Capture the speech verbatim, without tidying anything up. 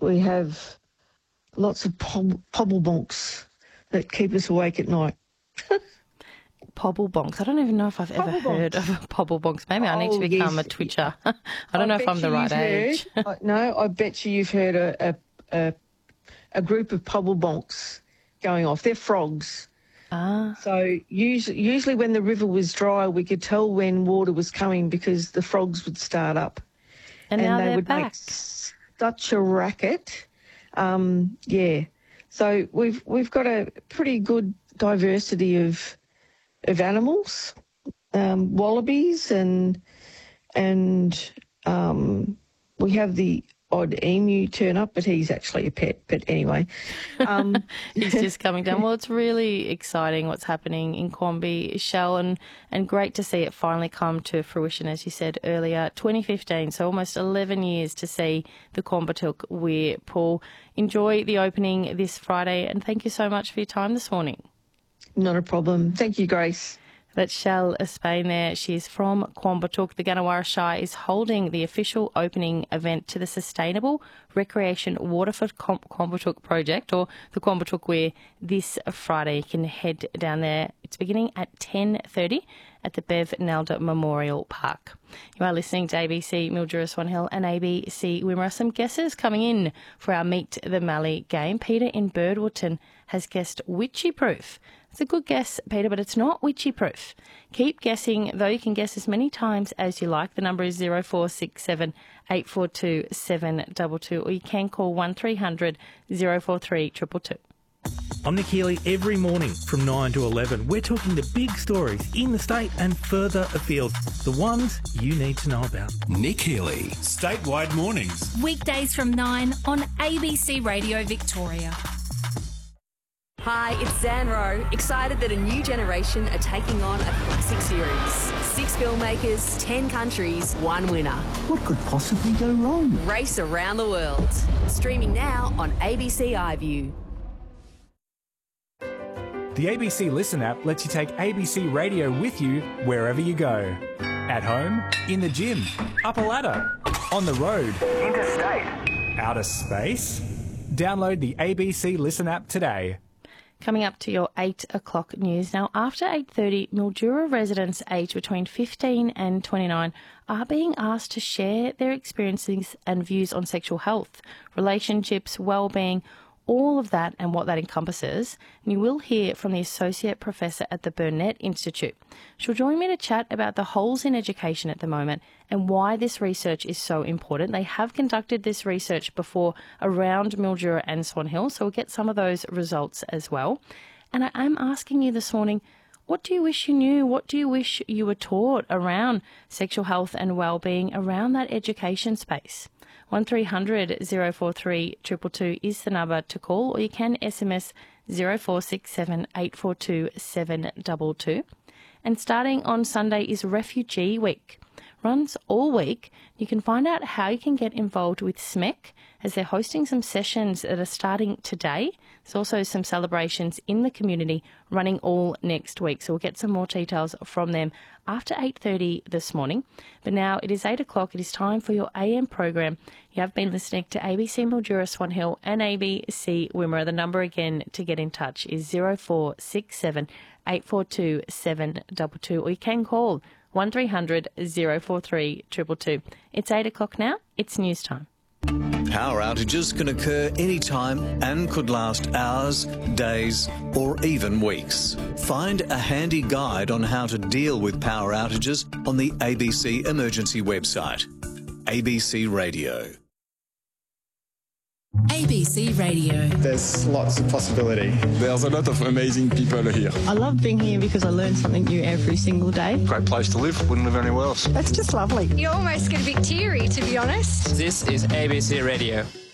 we have lots of pob- pobble bonks that keep us awake at night. Pobble bonks. I don't even know if I've ever Pobble heard bonks. of a pobble bonks. Maybe I need to Oh, become yes. a twitcher. I don't I know if bet I'm the you right you've age. heard- I- no, I bet you you've heard a, a, a, a group of pobble bonks going off. They're frogs. Ah, So usually, usually when the river was dry, we could tell when water was coming because the frogs would start up. and, now they they're would back. make such a racket. Um, yeah. So we've we've got a pretty good diversity of of animals, um, wallabies, and and um, we have the odd emu turn up, but he's actually a pet. But anyway, um, He's just coming down. Well, it's really exciting what's happening in Quamby, Shell, and, and great to see it finally come to fruition, as you said earlier. twenty fifteen, so almost eleven years to see the Quambatook Weir Pool. Enjoy the opening this Friday, and thank you so much for your time this morning. not a problem. Thank you, Grace. That's Shell Spain there. She's from Quambatook. The Gunnawara Shire is holding the official opening event to the Sustainable Recreation Waterford Quambatook project, or the Quambatook Weir, this Friday. You can head down there. It's beginning at ten thirty at the Bev Nelda Memorial Park. You are listening to A B C Mildura Swan Hill and A B C Wimmera. Some guesses coming in for our Meet the Mallee game. Peter in Birdwoodton has guessed witchy proof. It's a good guess, Peter, but it's not witchy proof. Keep guessing, though you can guess as many times as you like. The number is zero four six seven eight four two seven two two, or you can call one three hundred zero four three two two two. I'm Nick Healy. Every morning from nine to eleven, we're talking the big stories in the state and further afield, the ones you need to know about. Nick Healy. Statewide mornings. Weekdays from nine on A B C Radio Victoria. Hi, it's Zan Rowe, excited that a new generation are taking on a classic series. Six filmmakers, ten countries, one winner. What could possibly go wrong? Race around the world. Streaming now on A B C iView. The A B C Listen app lets you take A B C Radio with you wherever you go. At home, in the gym, up a ladder, on the road, interstate, outer space. Download the A B C Listen app today. Coming up to your eight o'clock news. Now, after eight thirty, Mildura residents aged between fifteen and twenty-nine are being asked to share their experiences and views on sexual health, relationships, well-being, all of that and what that encompasses. And you will hear from the Associate Professor at the Burnett Institute. She'll join me to chat about the holes in education at the moment and why this research is so important. They have conducted this research before around Mildura and Swan Hill, so we'll get some of those results as well. And I am asking you this morning, what do you wish you knew? What do you wish you were taught around sexual health and well-being around that education space? one three hundred zero four three two two two is the number to call, or you can S M S zero four six seven eight four two seven two two. And starting on Sunday is Refugee Week. Runs all week. You can find out how you can get involved with S M E C as they're hosting some sessions that are starting today. There's also some celebrations in the community running all next week. So we'll get some more details from them after eight thirty this morning. But now it is eight o'clock. It is time for your A M program. You have been listening to A B C Mildura Swan Hill and A B C Wimmera. The number again to get in touch is zero four six seven eight four two seven two two, or you can call one three hundred zero four three two two two. It's eight o'clock now. It's news time. Power outages can occur anytime and could last hours, days, or even weeks. Find a handy guide on how to deal with power outages on the A B C Emergency website. A B C Radio. A B C Radio. There's lots of possibility. There's a lot of amazing people here. I love being here because I learn something new every single day. Great place to live. Wouldn't live anywhere else. That's just lovely. You almost get a bit teary, to be honest. This is A B C Radio.